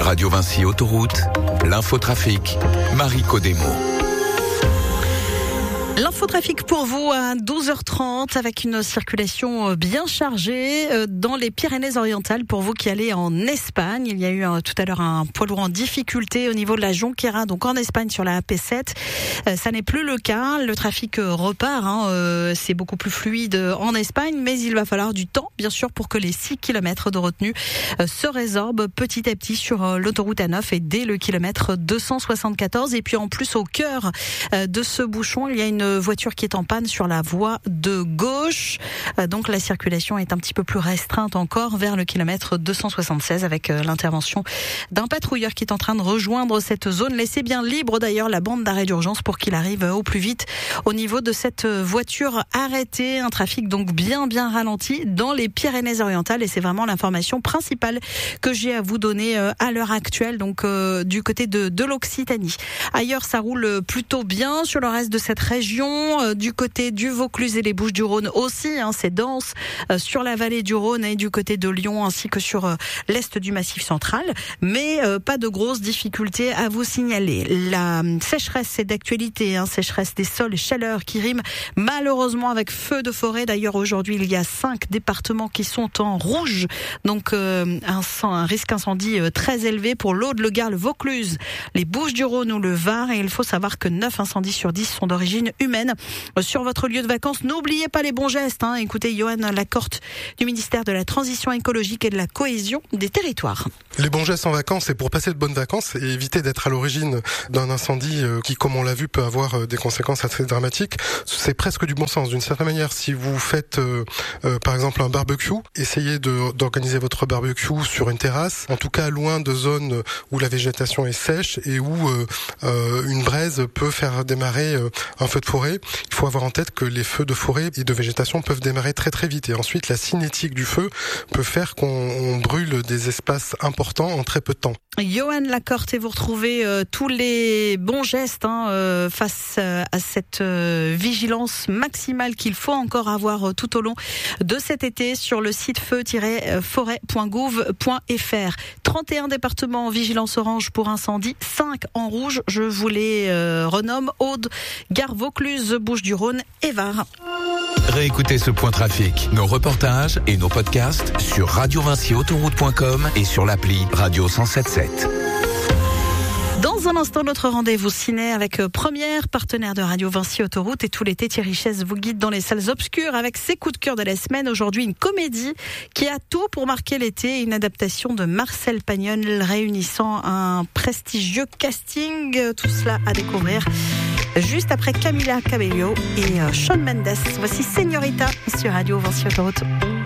Radio Vinci Autoroute, l'infotrafic, Marie Codemo. L'infotrafic pour vous à 12h30 avec une circulation bien chargée dans les Pyrénées-Orientales pour vous qui allez en Espagne. Il y a eu tout à l'heure un poids lourd en difficulté au niveau de la Jonquera, donc en Espagne sur la AP7. Ça n'est plus le cas, le trafic repart, c'est beaucoup plus fluide en Espagne, mais il va falloir du temps bien sûr pour que les 6 km de retenue se résorbent petit à petit sur l'autoroute A9 et dès le kilomètre 274. Et puis en plus au cœur de ce bouchon, il y a une voiture qui est en panne sur la voie de gauche. Donc la circulation est un petit peu plus restreinte encore vers le kilomètre 276 avec l'intervention d'un patrouilleur qui est en train de rejoindre cette zone. Laissez bien libre d'ailleurs la bande d'arrêt d'urgence pour qu'il arrive au plus vite au niveau de cette voiture arrêtée. Un trafic donc bien ralenti dans les Pyrénées-Orientales et c'est vraiment l'information principale que j'ai à vous donner à l'heure actuelle, donc du côté de l'Occitanie. Ailleurs ça roule plutôt bien sur le reste de cette région. Du côté du Vaucluse et les Bouches-du-Rhône aussi, c'est dense sur la vallée du Rhône et du côté de Lyon ainsi que sur l'est du Massif central, mais pas de grosses difficultés à vous signaler. La sécheresse c'est d'actualité, sécheresse des sols et chaleur qui rime malheureusement avec feu de forêt. D'ailleurs aujourd'hui il y a 5 départements qui sont en rouge, donc un risque incendie très élevé pour l'Aude, le Gard, le Vaucluse, les Bouches-du-Rhône ou le Var, et il faut savoir que 9 incendies sur 10 sont d'origine humaine sur votre lieu de vacances. N'oubliez pas les bons gestes. Écoutez Johan Lacorte du ministère de la Transition écologique et de la cohésion des territoires. Les bons gestes en vacances, c'est pour passer de bonnes vacances et éviter d'être à l'origine d'un incendie qui, comme on l'a vu, peut avoir des conséquences assez dramatiques. C'est presque du bon sens. D'une certaine manière, si vous faites par exemple un barbecue, essayez d'organiser votre barbecue sur une terrasse, en tout cas loin de zones où la végétation est sèche et où une braise peut faire démarrer un feu de forêt. Il faut avoir en tête que les feux de forêt et de végétation peuvent démarrer très vite et ensuite la cinétique du feu peut faire qu'on brûle des espaces importants en très peu de temps. Johan Lacorte, et vous retrouvez tous les bons gestes face à cette vigilance maximale qu'il faut encore avoir tout au long de cet été sur le site feu-forêt.gouv.fr. 31 départements en vigilance orange pour incendie, 5 en rouge. Je vous les renomme: Aude, Gard, Vaucluse, Bouches-du-Rhône et Var. Réécoutez ce point trafic, nos reportages et nos podcasts sur radiovinciautoroute.com et sur l'appli Radio 107.7. Dans un instant, notre rendez-vous ciné avec Première, partenaire de Radio Vinci Autoroute, et tout l'été, Thierry Chaise vous guide dans les salles obscures avec ses coups de cœur de la semaine. Aujourd'hui, une comédie qui a tout pour marquer l'été, une adaptation de Marcel Pagnol réunissant un prestigieux casting. Tout cela à découvrir juste après Camila Cabello et Shawn Mendes. Voici Señorita sur Radio Vinci Autoroute.